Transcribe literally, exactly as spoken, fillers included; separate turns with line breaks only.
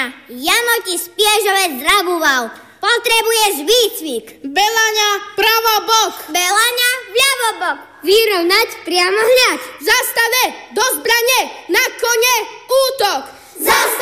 Belaňa, Jano ti z Piežovec zraboval. Potrebuješ výcvik.
Belaňa, pravo bok.
Belaňa, vľavo bok.
Vyrovnať priamo hľad.
Za